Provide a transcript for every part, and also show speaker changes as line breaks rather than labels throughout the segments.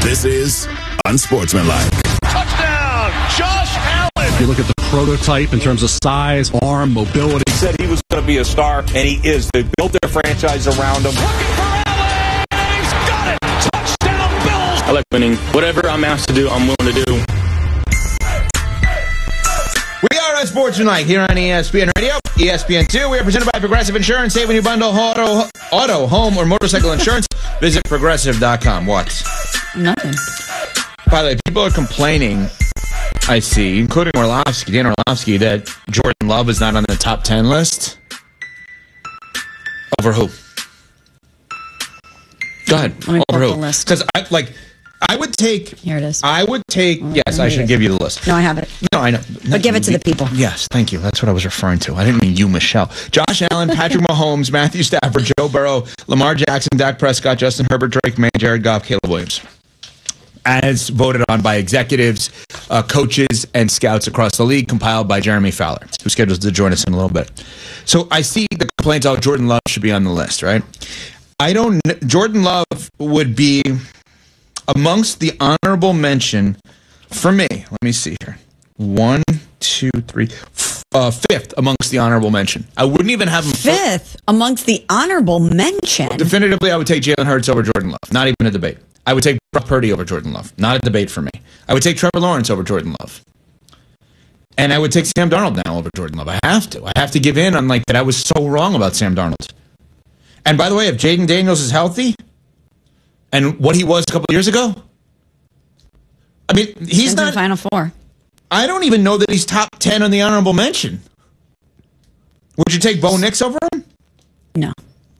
This is Unsportsmanlike.
Touchdown, Josh Allen.
You look at the prototype in terms of size, arm, mobility.
He said he was going to be a star, and he is. They built their franchise around him.
Looking for Allen, and he's got it. Touchdown, Bills.
I like winning. Whatever I'm asked to do, I'm willing to do.
We are Unsportsmanlike here on ESPN Radio, ESPN2. We are presented by Progressive Insurance. Save when you bundle auto, home, or motorcycle insurance. Visit Progressive.com. What?
Nothing.
By the way, people are complaining, I see, including Dan Orlovsky, that Jordan Love is not on the top 10 list. Over who? Go ahead.
Let me
Over
pull
who?
the list.
Because I would take...
Here it is.
Yes, I should give you the list.
No, I have it.
No, I know.
But give it to the people.
Yes, thank you. That's what I was referring to. I didn't mean you, Michelle. Josh Allen, Patrick Mahomes, Matthew Stafford, Joe Burrow, Lamar Jackson, Dak Prescott, Justin Herbert, Drake May, Jared Goff, Caleb Williams. As voted on by executives, coaches, and scouts across the league, compiled by Jeremy Fowler, who's scheduled to join us in a little bit. So I see the complaints out Jordan Love should be on the list, right? Jordan Love would be amongst the honorable mention for me. Let me see here. 1, 2, 3, fifth amongst the honorable mention. I wouldn't even have him
fifth amongst the honorable mention.
Definitively, I would take Jalen Hurts over Jordan Love. Not even a debate. I would take Brock Purdy over Jordan Love. Not a debate for me. I would take Trevor Lawrence over Jordan Love. And I would take Sam Darnold now over Jordan Love. I have to. I have to give in on that I was so wrong about Sam Darnold. And by the way, if Jaden Daniels is healthy and what he was a couple of years ago, I mean, he's not
Final Four.
I don't even know that he's top 10 on the honorable mention. Would you take Bo Nix over him?
No.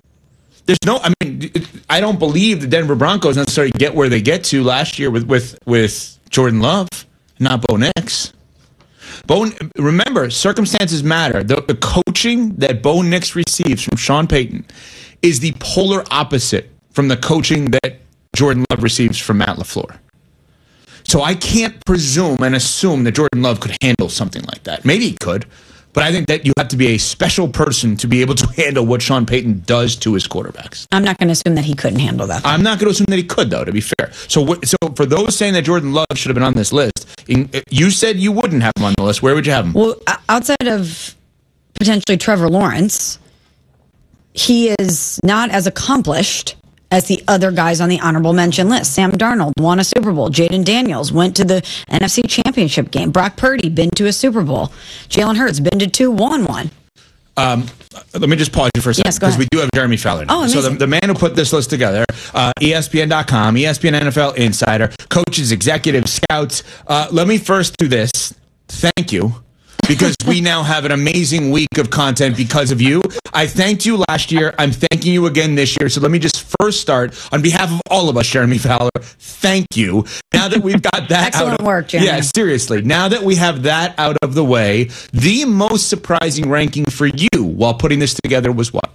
I don't believe the Denver Broncos necessarily get where they get to last year with Jordan Love, not Bo Nix. Remember, circumstances matter. The coaching that Bo Nix receives from Sean Payton is the polar opposite from the coaching that Jordan Love receives from Matt LaFleur. So I can't presume and assume that Jordan Love could handle something like that. Maybe he could, but I think that you have to be a special person to be able to handle what Sean Payton does to his quarterbacks.
I'm not going to assume that he couldn't handle that.
I'm not going to assume that he could, though, to be fair. So for those saying that Jordan Love should have been on this list, you said you wouldn't have him on the list. Where would you have him?
Well, outside of potentially Trevor Lawrence, he is not as accomplished as the other guys on the honorable mention list. Sam Darnold won a Super Bowl. Jaden Daniels went to the NFC Championship game. Brock Purdy been to a Super Bowl. Jalen Hurts been to 2, won 1.
Let me just pause you for a second, because we do have Jeremy Fowler now. So the man who put this list together, ESPN.com, ESPN NFL Insider, coaches, executives, scouts. Let me first do this. Thank you. Because we now have an amazing week of content because of you. I thanked you last year. I'm thanking you again this year. So let me just first start on behalf of all of us, Jeremy Fowler. Thank you. Now that we've got that
excellent work, Jeremy.
Yeah, seriously. Now that we have that out of the way, the most surprising ranking for you while putting this together was what?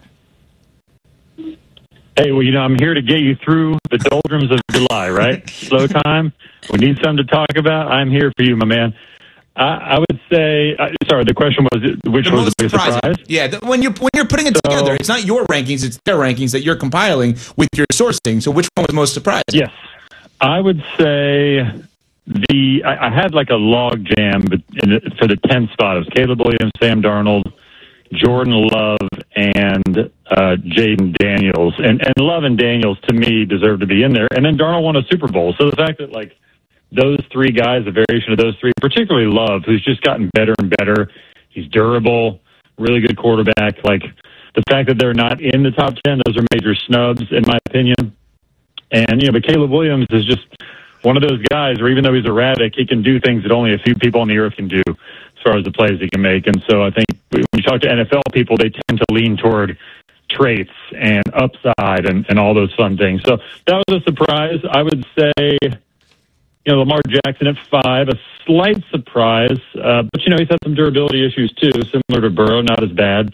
Hey, well, I'm here to get you through the doldrums of July, right? Slow time. We need something to talk about. I'm here for you, my man. I would say, the question was, which was the biggest surprise?
Yeah, when you're putting it together, it's not your rankings, it's their rankings that you're compiling with your sourcing. So which one was most surprising?
Yes. I would say I had like a log jam for the 10th spot. It was Caleb Williams, Sam Darnold, Jordan Love, and Jaden Daniels. And Love and Daniels, to me, deserve to be in there. And then Darnold won a Super Bowl. So the fact that, those three guys, a variation of those three, particularly Love, who's just gotten better and better. He's durable, really good quarterback. The fact that they're not in the top 10, those are major snubs, in my opinion. And, but Caleb Williams is just one of those guys where even though he's erratic, he can do things that only a few people on the earth can do as far as the plays he can make. And so I think when you talk to NFL people, they tend to lean toward traits and upside and all those fun things. So that was a surprise. I would say... Lamar Jackson at 5, a slight surprise. But, he's had some durability issues, too, similar to Burrow, not as bad.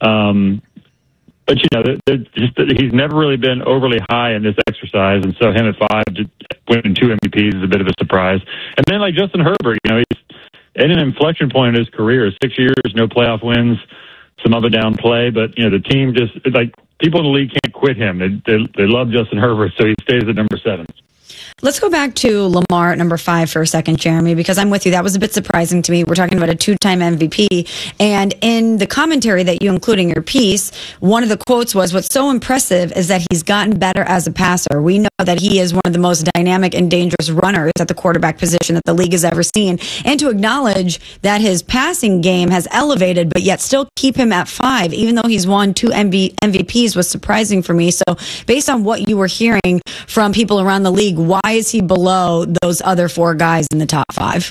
But, he's never really been overly high in this exercise. And so him at 5, winning 2 MVPs is a bit of a surprise. And then, Justin Herbert, he's in an inflection point in his career. 6 years, no playoff wins, some up and down play. But, the team just, people in the league can't quit him. They love Justin Herbert, so he stays at number 7.
Let's go back to Lamar at number 5 for a second, Jeremy, because I'm with you. That was a bit surprising to me. We're talking about a 2-time MVP. And in the commentary that you include in your piece, one of the quotes was, what's so impressive is that he's gotten better as a passer. We know that he is one of the most dynamic and dangerous runners at the quarterback position that the league has ever seen. And to acknowledge that his passing game has elevated, but yet still keep him at 5, even though he's won 2 MVPs, was surprising for me. So based on what you were hearing from people around the league, why is he below those other 4 guys in the top 5?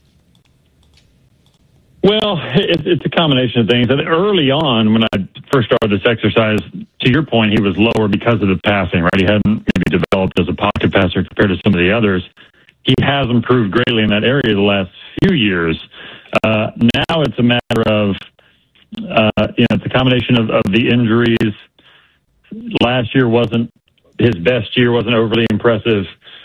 Well, it's a combination of things. And early on, when I first started this exercise, to your point, he was lower because of the passing, right? He hadn't maybe developed as a pocket passer compared to some of the others. He has improved greatly in that area the last few years. Now it's a matter of, it's a combination of the injuries. Last year wasn't his best year, wasn't overly impressive.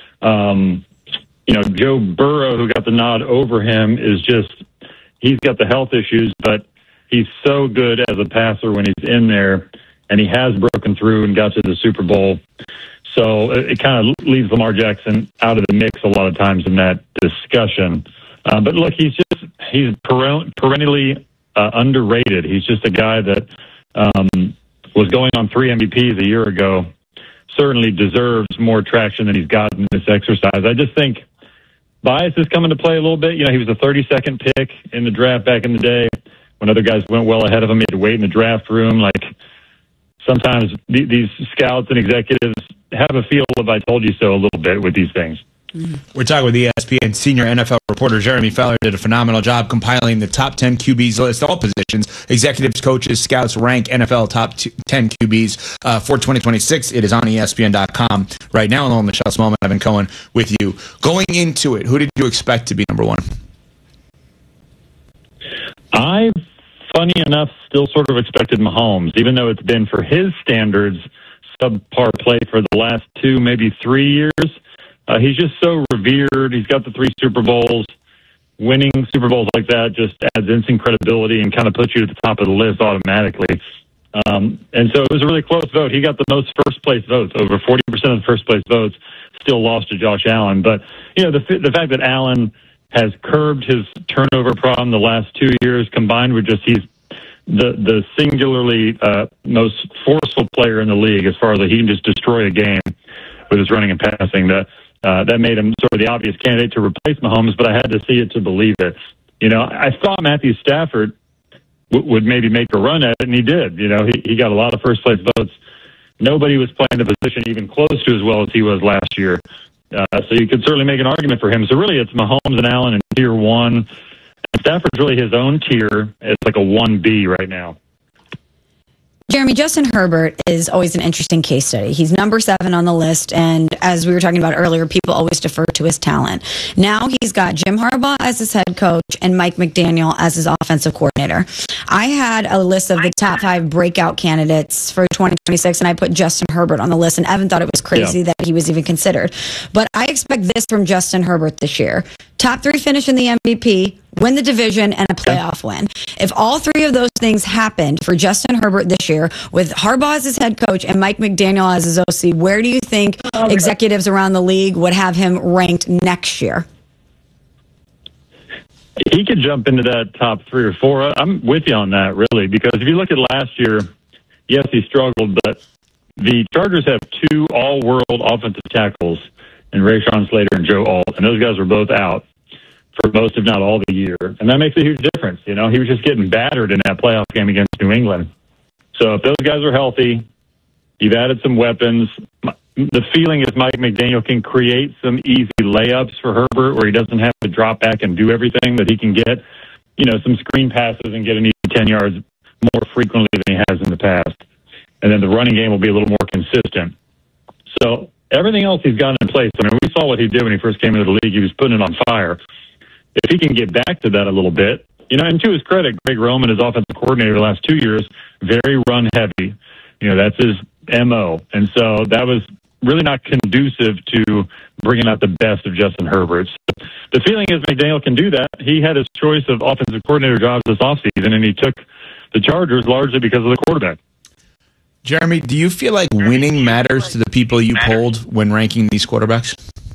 Joe Burrow, who got the nod over him, he's got the health issues, but he's so good as a passer when he's in there, and he has broken through and got to the Super Bowl. So it kind of leaves Lamar Jackson out of the mix a lot of times in that discussion. But look, he's perennially underrated. He's just a guy that was going on 3 MVPs a year ago. Certainly deserves more traction than he's gotten in this exercise. I just think bias is coming to play a little bit. He was the 32nd pick in the draft back in the day when other guys went well ahead of him. He had to wait in the draft room. Like, sometimes these scouts and executives have a feel of I told you so a little bit with these things.
We're talking with ESPN senior NFL reporter Jeremy Fowler. Did a phenomenal job compiling the top 10 QBs list, all positions, executives, coaches, scouts rank NFL top 10 QBs for 2026. It is on ESPN.com right now. Along Michelle Smallman, Evan Cohen with you. Going into it, who did you expect to be number 1?
I, funny enough, still sort of expected Mahomes, even though it's been, for his standards, subpar play for the last 2, maybe 3 years. He's just so revered. He's got the 3 Super Bowls. Winning Super Bowls like that just adds instant credibility and kind of puts you at the top of the list automatically. And so it was a really close vote. He got the most first-place votes. Over 40% of the first-place votes still lost to Josh Allen. But, the fact that Allen has curbed his turnover problem the last 2 years, combined with just he's the singularly most forceful player in the league as far as he can just destroy a game with his running and passing, that made him sort of the obvious candidate to replace Mahomes, but I had to see it to believe it. I thought Matthew Stafford would maybe make a run at it, and he did. He got a lot of first-place votes. Nobody was playing the position even close to as well as he was last year. So you could certainly make an argument for him. So really it's Mahomes and Allen in tier 1. And Stafford's really his own tier. It's like a 1B right now.
Jeremy, Justin Herbert is always an interesting case study. He's number 7 on the list, and as we were talking about earlier, people always defer to his talent. Now he's got Jim Harbaugh as his head coach and Mike McDaniel as his offensive coordinator. I had a list of the top 5 breakout candidates for 2026, and I put Justin Herbert on the list, and Evan thought it was crazy that he was even considered. But I expect this from Justin Herbert this year. Top 3 finish in the MVP, win the division, and a playoff win. If all 3 of those things happened for Justin Herbert this year, with Harbaugh as his head coach and Mike McDaniel as his OC, where do you think executives around the league would have him ranked next year?
He could jump into that top 3 or 4. I'm with you on that, really, because if you look at last year, yes, he struggled, but the Chargers have 2 all-world offensive tackles in Rashawn Slater and Joe Alt, and those guys were both out for most, if not all, the year. And that makes a huge difference. He was just getting battered in that playoff game against New England. So if those guys are healthy, you've added some weapons. The feeling is Mike McDaniel can create some easy layups for Herbert where he doesn't have to drop back and do everything, that he can get, some screen passes and get an easy 10 yards more frequently than he has in the past. And then the running game will be a little more consistent. So everything else he's got in place. I mean, we saw what he did when he first came into the league. He was putting it on fire. If he can get back to that a little bit, and to his credit, Greg Roman, his offensive coordinator the last 2 years, very run heavy. That's his MO. And so that was really not conducive to bringing out the best of Justin Herbert. So the feeling is McDaniel can do that. He had his choice of offensive coordinator jobs this offseason, and he took the Chargers largely because of the quarterback.
Jeremy, do you feel like winning matters to the people you polled when ranking these quarterbacks?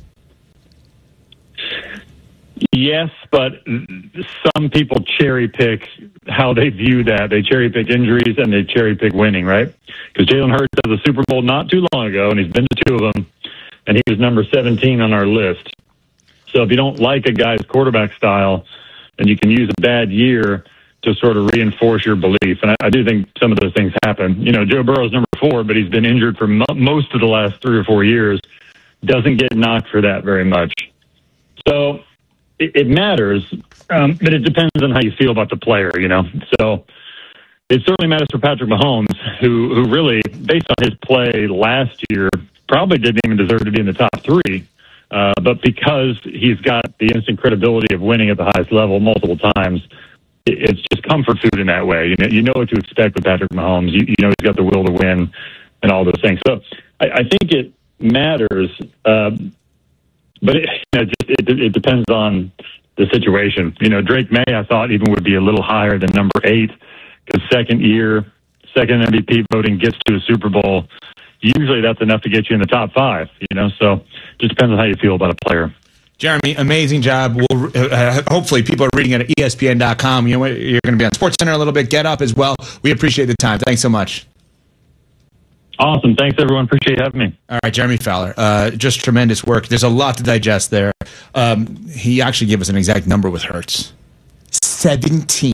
Yes, but some people cherry pick how they view that. They cherry pick injuries and they cherry pick winning, right? Because Jalen Hurts has a Super Bowl not too long ago, and he's been to 2 of them, and he was number 17 on our list. So if you don't like a guy's quarterback style, then you can use a bad year to sort of reinforce your belief. And I do think some of those things happen. You know, Joe Burrow's number 4, but he's been injured for most of the last 3 or 4 years. Doesn't get knocked for that very much. So it matters, but it depends on how you feel about the player, you know. So it certainly matters for Patrick Mahomes, who really, based on his play last year, probably didn't even deserve to be in the top 3. But because he's got the instant credibility of winning at the highest level multiple times, it's just comfort food in that way. You know what to expect with Patrick Mahomes. You know he's got the will to win and all those things. So I think it matters, but it depends on the situation. You know, Drake May, I thought, even would be a little higher than number 8, because second MVP voting gets to a Super Bowl. Usually that's enough to get you in the top 5, you know, so it just depends on how you feel about a player.
Jeremy, amazing job. We'll, hopefully people are reading it at ESPN.com. You know what? You're going to be on SportsCenter a little bit. Get Up as well. We appreciate the time. Thanks so much.
Awesome. Thanks, everyone. Appreciate having me.
All right, Jeremy Fowler. Just tremendous work. There's a lot to digest there. He actually gave us an exact number with Hurts. 17.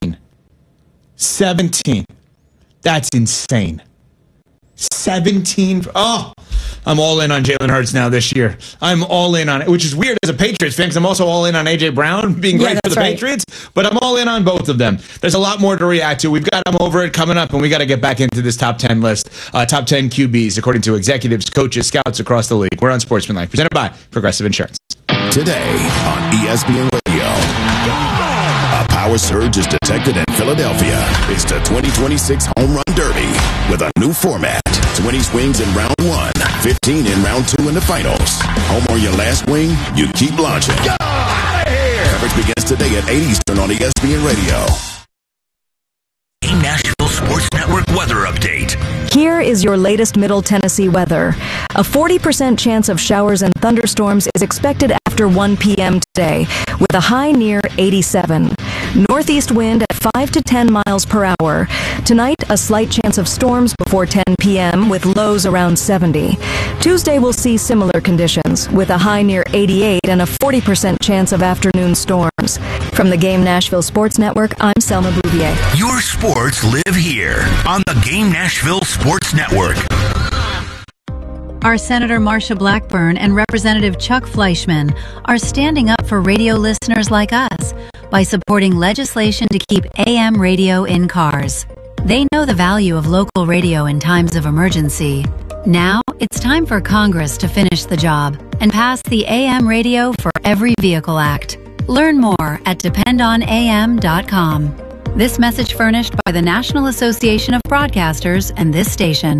That's insane. 17. Oh, I'm all in on Jalen Hurts now this year. I'm all in on it, which is weird as a Patriots fan, because I'm also all in on A.J. Brown being great for the Patriots, but I'm all in on both of them. There's a lot more to react to. We've got them over it coming up, and we got to get back into this top 10 list. Top 10 QBs, according to executives, coaches, scouts across the league. We're on Sportsmanlike, presented by Progressive Insurance.
Today on ESPN Radio. A power surge is detected in Philadelphia. It's the 2026 Home Run Derby with a new format. 20 swings in round 1, 15 in round 2 in the finals. Home on your last swing, you keep launching. Get out of here! Coverage begins today at 8 Eastern on ESPN Radio.
Nashville Sports Network weather update.
Here is your latest Middle Tennessee weather. A 40% chance of showers and thunderstorms is expected after 1 p.m. today, with a high near 87. Northeast wind at 5 to 10 miles per hour. Tonight, a slight chance of storms before 10 p.m. with lows around 70. Tuesday will see similar conditions, with a high near 88 and a 40% chance of afternoon storms. From the Game Nashville Sports Network, I'm Selma Bouvier.
Your sports live here on the Game Nashville Sports Network.
Our Senator Marsha Blackburn and Representative Chuck Fleischman are standing up for radio listeners like us by supporting legislation to keep AM radio in cars. They know the value of local radio in times of emergency. Now, it's time for Congress to finish the job and pass the AM Radio for Every Vehicle Act. Learn more at dependonam.com. This message furnished by the National Association of Broadcasters and this station.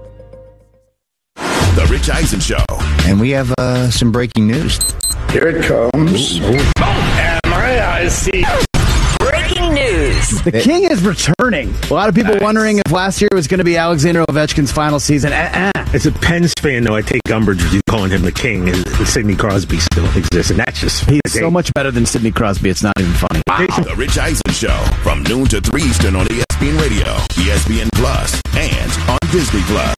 The Rich Eisen Show.
And we have some breaking news.
Here it comes.
Breaking news.
The King is returning. A lot of people wondering if last year was going to be Alexander Ovechkin's final season.
As a Pens fan, though, I take umbrage with you calling him the King, and Sidney Crosby still exists, and that's just...
He's so much better than Sidney Crosby, it's not even funny.
Wow. The Rich Eisen Show, from noon to 3 Eastern on ESPN Radio, ESPN Plus, and on Disney Plus.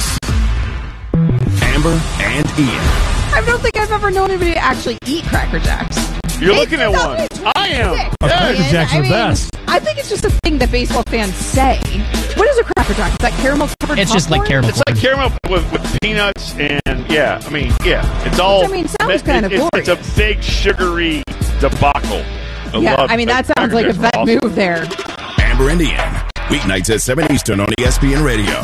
Amber and Ian.
I don't think I've ever known anybody to actually eat Cracker Jacks.
You're looking at one. I am.
Cracker Jacks are the best.
I think it's just a thing that baseball fans say. What is a Cracker Jack? Is that caramel covered?
It's just like caramel. It's like caramel with peanuts and it's all.
Which, sounds kind of glorious.
It's a big sugary debacle.
That sounds like a vet move there.
Amber and Ian, weeknights at 7 Eastern on ESPN Radio.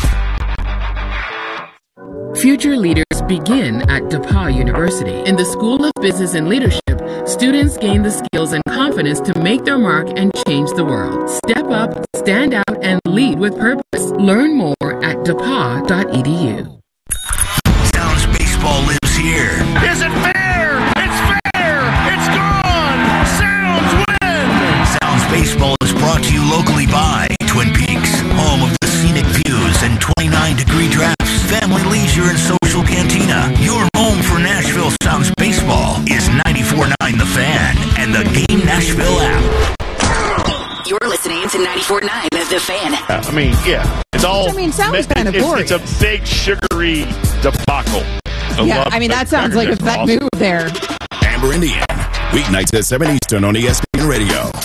Future leaders begin at DePauw University. In the School of Business and Leadership, students gain the skills and confidence to make their mark and change the world. Step up, stand out, and lead with purpose. Learn more at depaw.edu.
Sounds Baseball lives here.
Is it fair? It's fair. It's gone. Sounds win.
Sounds Baseball is brought to you locally by Twin Peaks, home of the scenic views and 29-degree drafts, family leisure and social cantina. Your home for Nashville Sounds Baseball is 94.9 The Fan and the Nashville app.
You're listening to 94.9 The Fan.
I mean, yeah. It's all.
Which, I mean, sounds kind of
it's
glorious.
a big sugary debacle.
Yeah, I mean, that sounds like a fat move there.
Amber Indian, weeknights at 7 Eastern on ESPN Radio.